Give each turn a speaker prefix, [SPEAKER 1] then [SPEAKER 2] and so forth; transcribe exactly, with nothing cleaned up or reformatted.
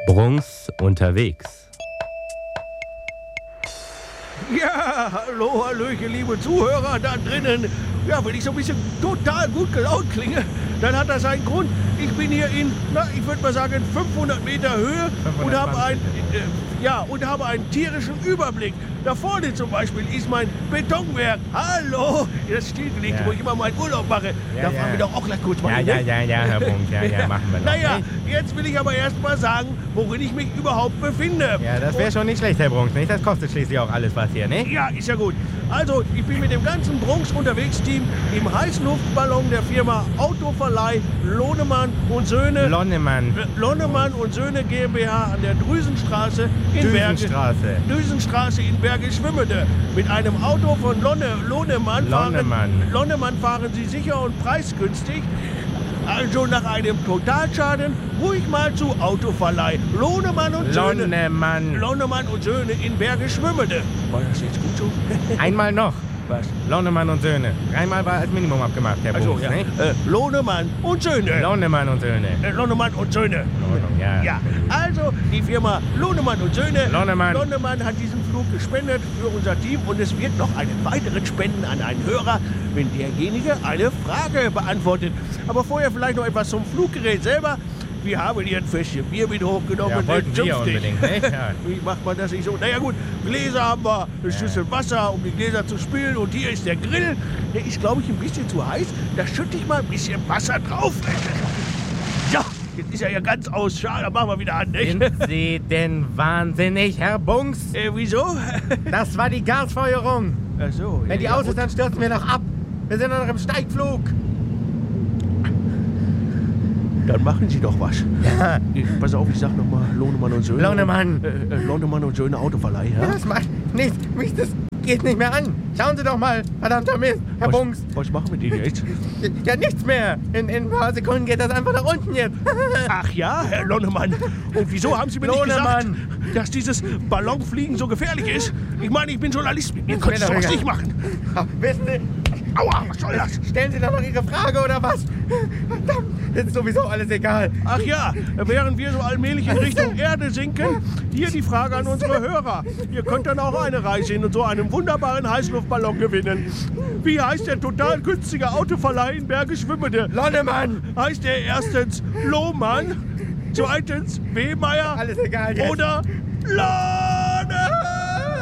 [SPEAKER 1] Bruns unterwegs.
[SPEAKER 2] Ja, hallo, hallöchen, liebe Zuhörer da drinnen. Ja, wenn ich so ein bisschen total gut gelaunt klinge, dann hat das einen Grund. Ich bin hier in, na, ich würde mal sagen, fünfhundert Meter Höhe und habe ein, äh, ja, und habe einen tierischen Überblick. Da vorne zum Beispiel ist mein Betonwerk. Hallo, das stillgelegt,
[SPEAKER 1] Ja.
[SPEAKER 2] wo ich immer meinen Urlaub mache.
[SPEAKER 1] Ja,
[SPEAKER 2] da
[SPEAKER 1] ja.
[SPEAKER 2] fahren wir doch auch gleich kurz mal
[SPEAKER 1] Ja,
[SPEAKER 2] hin,
[SPEAKER 1] ja,
[SPEAKER 2] ne?
[SPEAKER 1] ja, ja, Herr Brunk, ja, ja, machen wir noch.
[SPEAKER 2] Naja,
[SPEAKER 1] ne?
[SPEAKER 2] jetzt will ich aber erst mal sagen, worin ich mich überhaupt befinde.
[SPEAKER 1] Ja, das wäre schon nicht schlecht, Herr Brunk, nicht? Das kostet schließlich auch alles was hier, ne?
[SPEAKER 2] Ja, ist ja gut. Also, ich bin mit dem ganzen Brunks unterwegs Team im Heißluftballon der Firma Autoverleih Lohnemann und Söhne.
[SPEAKER 1] Lonnemann.
[SPEAKER 2] Äh, Lonnemann und Söhne GmbH an der Drüsenstraße in Berge.
[SPEAKER 1] Düsenstraße.
[SPEAKER 2] Düsenstraße in Bergisch-Schwimmede. Mit einem Auto von Lonne, Lohnemann,
[SPEAKER 1] Lonnemann.
[SPEAKER 2] Fahren, Lonnemann fahren Sie sicher und preisgünstig. Also nach einem Totalschaden ruhig mal zu Autoverleih Lohnemann und Söhne.
[SPEAKER 1] Lonnemann.
[SPEAKER 2] Lonnemann und Söhne in Bergisch-Schwimmede. War das jetzt gut so?
[SPEAKER 1] Einmal noch.
[SPEAKER 2] Was?
[SPEAKER 1] Lonnemann und Söhne. Dreimal war als Minimum abgemacht, Herr
[SPEAKER 2] Also,
[SPEAKER 1] Brunk,
[SPEAKER 2] ja.
[SPEAKER 1] ne?
[SPEAKER 2] Äh, Lohnemann und Söhne.
[SPEAKER 1] Lonnemann und Söhne.
[SPEAKER 2] Äh, Lohnemann und Söhne.
[SPEAKER 1] In Ordnung, ja.
[SPEAKER 2] Ja, also die Firma Lohnemann und Söhne.
[SPEAKER 1] Lonnemann.
[SPEAKER 2] Lonnemann hat diesen Flug gespendet für unser Team und es wird noch einen weiteren spenden an einen Hörer, wenn derjenige eine Frage beantwortet. Aber vorher vielleicht noch etwas zum Fluggerät selber. Wir haben hier ein Fässchen Bier mit hochgenommen.
[SPEAKER 1] Ja, wollten wir
[SPEAKER 2] Zünftig.
[SPEAKER 1] unbedingt, ne? Ja.
[SPEAKER 2] Wie macht man das nicht so? Naja gut, Gläser haben wir, eine Schüssel Wasser, um die Gläser zu spülen. Und hier ist der Grill. Der ist, glaube ich, ein bisschen zu heiß. Da schütte ich mal ein bisschen Wasser drauf. Ja, jetzt ist er ja ganz aus. Schade, dann machen wir wieder an, nicht?
[SPEAKER 1] Sind Sie denn wahnsinnig, Herr Bunks?
[SPEAKER 2] Äh, wieso?
[SPEAKER 1] Das war die Gasfeuerung.
[SPEAKER 2] Ach so.
[SPEAKER 1] Wenn die
[SPEAKER 2] ja,
[SPEAKER 1] aus ist,
[SPEAKER 2] gut.
[SPEAKER 1] dann stürzen wir noch ab. Wir sind noch im Steigflug.
[SPEAKER 2] Dann machen Sie doch was.
[SPEAKER 1] Ja.
[SPEAKER 2] Äh, Pass auf, ich sag nochmal Lohnemann und Söhne.
[SPEAKER 1] Lohnemann.
[SPEAKER 2] Äh, äh, Lohnemann und Söhne Autoverleih, ja?
[SPEAKER 1] Das macht nichts. Mich, das geht nicht mehr an. Schauen Sie doch mal, verdammter Mist, Herr
[SPEAKER 2] was,
[SPEAKER 1] Bunks.
[SPEAKER 2] Was machen wir denn jetzt?
[SPEAKER 1] Ja, nichts mehr. In, in ein paar Sekunden geht das einfach nach unten jetzt.
[SPEAKER 2] Ach ja, Herr Lohnemann. Und wieso haben Sie mir nicht gesagt,
[SPEAKER 1] Lohnemann.
[SPEAKER 2] dass dieses Ballonfliegen so gefährlich ist? Ich meine, ich bin Journalist. Mit mir
[SPEAKER 1] Ist
[SPEAKER 2] können Sie
[SPEAKER 1] mir
[SPEAKER 2] sowas
[SPEAKER 1] doch
[SPEAKER 2] nicht
[SPEAKER 1] egal.
[SPEAKER 2] machen.
[SPEAKER 1] Ach, wissen Sie,
[SPEAKER 2] Aua, was soll das?
[SPEAKER 1] stellen Sie doch noch Ihre Frage oder was? Verdammt, jetzt ist sowieso alles egal.
[SPEAKER 2] Ach ja, während wir so allmählich in Richtung Erde sinken, hier die Frage an unsere Hörer. Ihr könnt dann auch eine Reise in so einem wunderbaren Heißluftballon gewinnen. Wie heißt der total günstige Autoverleih in Bergisch-Schwimmede?
[SPEAKER 1] Lonnemann.
[SPEAKER 2] Heißt der erstens Lohmann, zweitens Wehmeier
[SPEAKER 1] Alles egal jetzt.
[SPEAKER 2] oder La